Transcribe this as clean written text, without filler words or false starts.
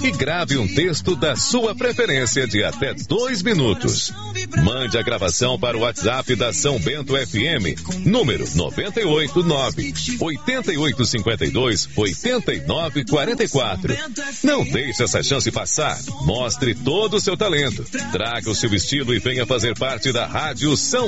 e grave um texto da sua preferência de até 2 minutos. Mande a gravação para o WhatsApp da São Bento FM, número 989-8852-8944. Não deixe essa chance passar. Mostre todo o seu talento. Traga o seu estilo e venha fazer parte da Rádio São